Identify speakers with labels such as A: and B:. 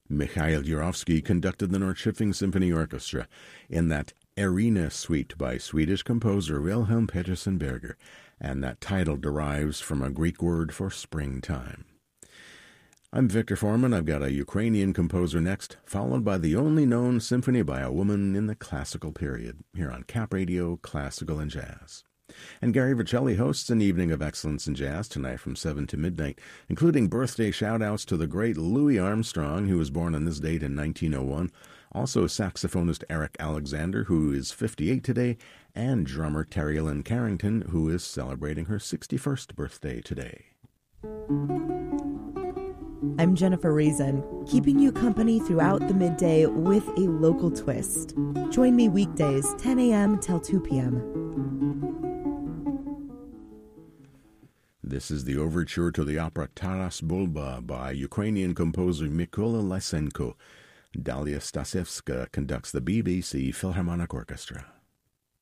A: Mikhail Jurovsky conducted the Norrköping Symphony Orchestra in that Arena Suite by Swedish composer Wilhelm Petersen Berger, and that title derives from a Greek word for springtime. I'm Victor Foreman. I've got a Ukrainian composer next, followed by the only known symphony by a woman in the classical period, here on Cap Radio Classical and Jazz. And Gary Vercelli hosts an evening of excellence in jazz tonight from 7 to midnight, including birthday shout-outs to the great Louis Armstrong, who was born on this date in 1901, also saxophonist Eric Alexander, who is 58 today, and drummer Terry Lynn Carrington, who is celebrating her 61st birthday today.
B: I'm Jennifer Reason, keeping you company throughout the midday with a local twist. Join me weekdays, 10 a.m. till 2 p.m.
A: This is the overture to the opera Taras Bulba by Ukrainian composer Mykola Lysenko. Dalia Stasevska conducts the BBC Philharmonic Orchestra.